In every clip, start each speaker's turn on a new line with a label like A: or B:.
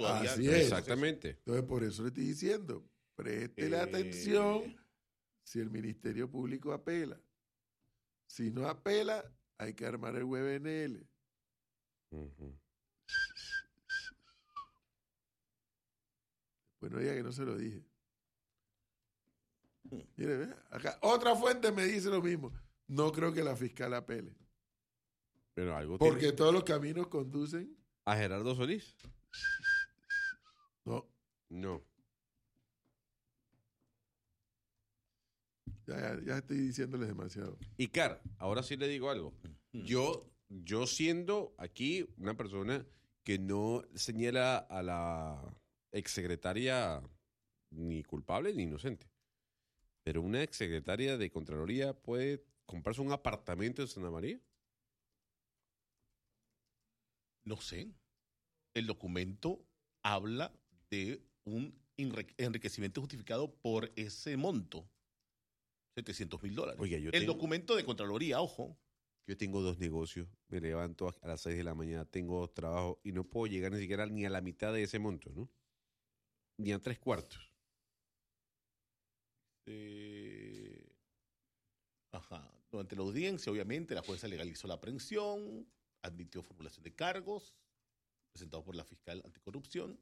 A: todavía.
B: Así es.
C: Exactamente.
B: Entonces, por eso le estoy diciendo, préstele atención si el Ministerio Público apela. Si no apela, hay que armar el WebNL.
C: Ujú.
B: Pues no diga que no se lo dije. Mire, ve, acá otra fuente me dice lo mismo. No creo que la fiscal apele.
C: Pero algo
B: Porque
C: tiene.
B: todos los caminos conducen.
C: ¿A Gerardo Solís?
B: No,
C: No.
B: ya estoy diciéndoles demasiado.
C: Y Car, ahora sí le digo algo. Yo siendo aquí una persona que no señala a la exsecretaria ni culpable ni inocente, pero una exsecretaria de Contraloría puede comprarse un apartamento en Santa María.
A: No sé. El documento habla de un enriquecimiento justificado por ese monto. $700,000.
C: Oiga,
A: El documento de Contraloría, ojo.
C: Yo tengo 2 negocios, me levanto a las 6 de la mañana, tengo 2 trabajos y no puedo llegar ni siquiera ni a la mitad de ese monto, ¿no? Ni a 3/4.
A: Durante la audiencia, obviamente, la jueza legalizó la aprehensión, admitió formulación de cargos presentados por la fiscal anticorrupción.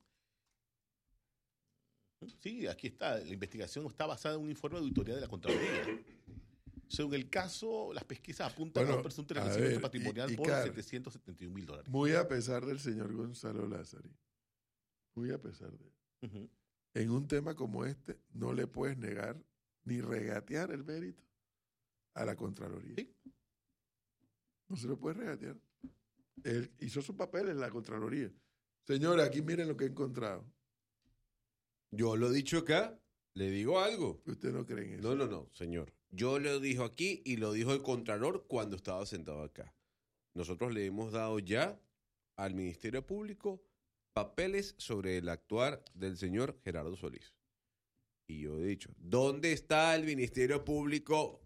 A: Sí, aquí está. La investigación está basada en un informe de auditoría de la Contraloría. Según el caso, las pesquisas apuntan a un presunto enriquecimiento patrimonial por $771,000.
B: Muy a pesar del señor Gonzalo Lázari, muy a pesar de él, en un tema como este no le puedes negar ni regatear el mérito a la Contraloría.
A: ¿Sí?
B: No se lo puede regatear. Él hizo su papel en la Contraloría. Señora, aquí miren lo que he encontrado.
C: Yo lo he dicho acá, le digo algo.
B: ¿Usted no cree en eso?
C: No, señor. Yo lo dijo aquí y lo dijo el Contralor cuando estaba sentado acá. Nosotros le hemos dado ya al Ministerio Público papeles sobre el actuar del señor Gerardo Solís. Y yo he dicho, ¿dónde está el Ministerio Público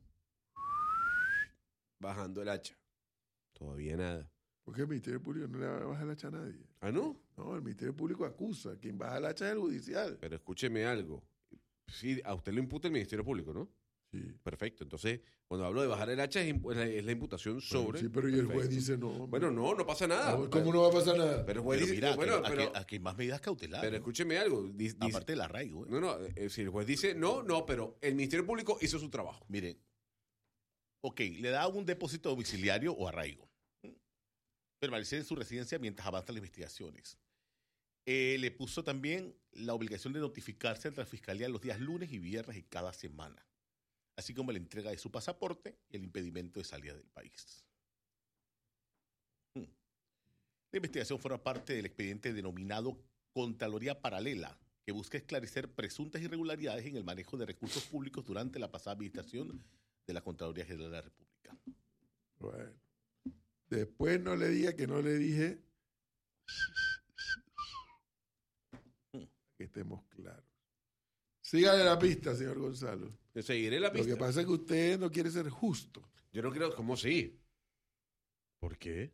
C: bajando el hacha? Todavía nada.
B: Porque el Ministerio Público no le va a bajar el hacha a nadie.
C: ¿Ah, no?
B: No, el Ministerio Público acusa. Quien baja el hacha es el judicial.
C: Pero escúcheme algo. Sí, a usted le imputa el Ministerio Público, ¿no?
B: Sí.
C: Perfecto. Entonces, cuando hablo de bajar el hacha, es la imputación sobre.
B: Sí, pero y el juez dice no.
C: Bueno, no pasa nada.
B: ¿Cómo no va a pasar nada?
C: Pero el juez dice,
A: mira,
C: bueno,
A: aquí hay más medidas cautelares.
C: pero escúcheme algo.
A: Aparte del arraigo.
C: No, si el juez dice no, pero el Ministerio Público hizo su trabajo.
A: Mire, ok, le da un depósito domiciliario o arraigo. Permanecer en su residencia mientras avanzan las investigaciones. Le puso también la obligación de notificarse ante la Fiscalía los días lunes y viernes de cada semana, así como la entrega de su pasaporte y el impedimento de salida del país. La investigación forma parte del expediente denominado Contraloría Paralela, que busca esclarecer presuntas irregularidades en el manejo de recursos públicos durante la pasada administración de la Contraloría General de la República.
B: Bueno. Después no le diga que no le dije que estemos claros. Sígale la pista, señor Gonzalo.
C: Yo seguiré la pista.
B: Lo que pasa es que usted no quiere ser justo.
C: Yo no creo, ¿cómo sí? ¿Por qué?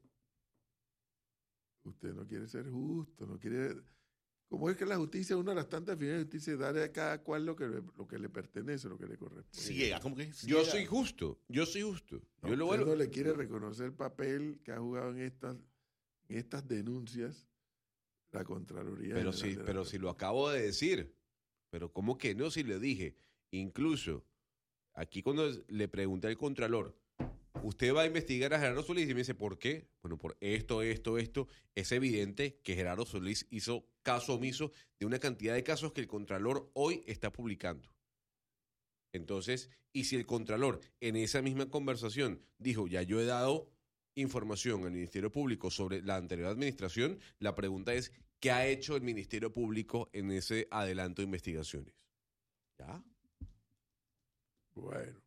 B: Usted no quiere ser justo, no quiere... ¿Cómo es que la justicia, una de las tantas fines de justicia, es darle a cada cual lo que le pertenece, lo que le corresponde?
A: Ciega, ¿cómo que
C: Yo
A: ciega?
C: soy justo.
B: No,
C: Yo lo
B: usted
C: vuelvo.
B: no le quiere reconocer el papel que ha jugado en estas denuncias la Contraloría.
C: Pero
B: General
C: sí,
B: de la
C: pero si lo acabo de decir. Pero ¿cómo que no? Si le dije. Incluso, aquí cuando le pregunté al Contralor, usted va a investigar a Gerardo Solís y me dice, ¿por qué? Bueno, por esto. Es evidente que Gerardo Solís hizo caso omiso de una cantidad de casos que el Contralor hoy está publicando. Entonces, y si el Contralor en esa misma conversación dijo, ya yo he dado información al Ministerio Público sobre la anterior administración, la pregunta es, ¿qué ha hecho el Ministerio Público en ese adelanto de investigaciones? ¿Ya?
B: Bueno.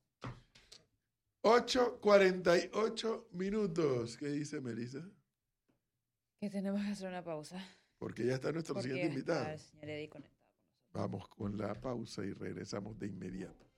B: 8:48. ¿Qué dice Melissa?
D: Que tenemos que hacer una pausa.
B: Porque ya está nuestro
D: Porque
B: siguiente invitado.
D: está el señor Eddie conectado con nosotros.
B: Vamos con la pausa y regresamos de inmediato.